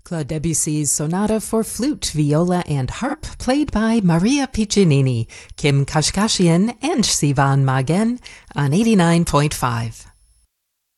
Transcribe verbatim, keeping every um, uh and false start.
Claude Debussy's Sonata for Flute, Viola, and Harp, played by Maria Piccinini, Kim Kashkashian, and Sivan Magen on eighty-nine point five.